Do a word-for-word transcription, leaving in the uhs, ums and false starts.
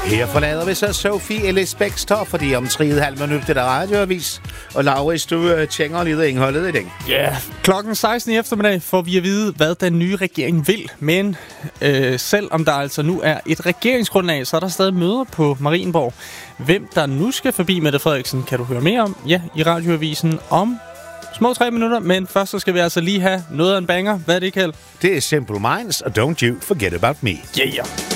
Her forlader vi så Sofie Ellis Bækstor, fordi om tre halv minut det der radioavis. Og Lauritz, du uh, tjenger lidt indholdet i den. Ja, yeah. Klokken seksten i eftermiddag får vi at vide, hvad den nye regering vil. Men øh, selvom der altså nu er et regeringsgrundlag, så er der stadig møder på Marienborg. Hvem der nu skal forbi Mette Frederiksen, kan du høre mere om, ja, i radioavisen om små tre minutter. Men først så skal vi altså lige have noget af en banger. Hvad er det, Kjeld? Det er Simple Minds, og Don't You Forget About Me. Yeah, yeah.